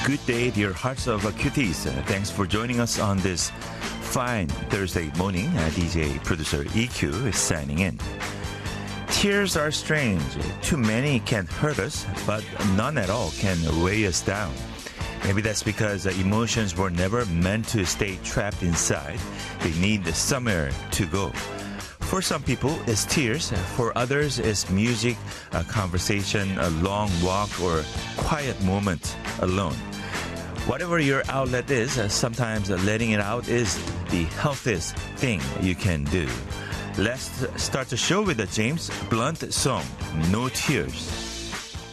Good day, dear hearts of cuties. Thanks for joining us on this fine Thursday morning. DJ producer EQ is signing in. Tears are strange. Too many can hurt us, but none at all can weigh us down. Maybe that's because emotions were never meant to stay trapped inside. They need somewhere to go. For some people, it's tears. For others, it's music, a conversation, a long walk, or quiet moment alone. Whatever your outlet is, sometimes letting it out is the healthiest thing you can do. Let's start the show with the James Blunt song, No Tears.